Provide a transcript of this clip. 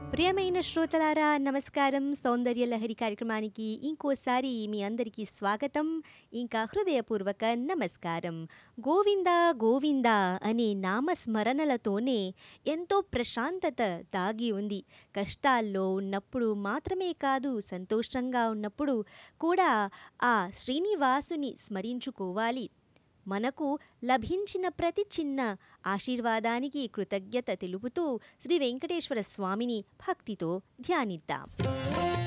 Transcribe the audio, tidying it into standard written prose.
ప్రియమైన శ్రోతలారా నమస్కారం. సౌందర్య లహరి కార్యక్రమానికి ఇంకోసారి మీ అందరికీ స్వాగతం, ఇంకా హృదయపూర్వక నమస్కారం. గోవింద గోవింద అనే నామస్మరణలతోనే ఎంతో ప్రశాంతత దాగి ఉంది. కష్టాల్లో ఉన్నప్పుడు మాత్రమే కాదు, సంతోషంగా ఉన్నప్పుడు కూడా ఆ శ్రీనివాసుని స్మరించుకోవాలి. మనకు లభించిన ప్రతి చిన్న ఆశీర్వాదానికి కృతజ్ఞత తెలుపుతూ శ్రీ వెంకటేశ్వర స్వామిని భక్తితో ధ్యానిద్దాం.